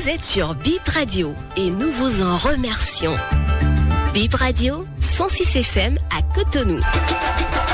Vous êtes sur Bip Radio et nous vous en remercions. Bip Radio, 106 FM à Cotonou.